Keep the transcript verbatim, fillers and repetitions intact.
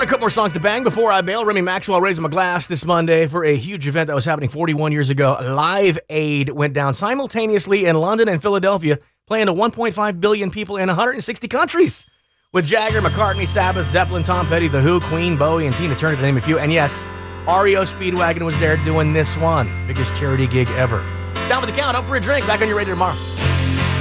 Got a couple more songs to bang before I bail. Remy Maxwell raising my glass this Monday for a huge event that was happening forty-one years ago. Live Aid went down simultaneously in London and Philadelphia, playing to one point five billion people in one hundred sixty countries. With Jagger, McCartney, Sabbath, Zeppelin, Tom Petty, The Who, Queen, Bowie, and Tina Turner, to name a few. And yes, R E O Speedwagon was there doing this one. Biggest charity gig ever. Down for the count, up for a drink. Back on your radio tomorrow.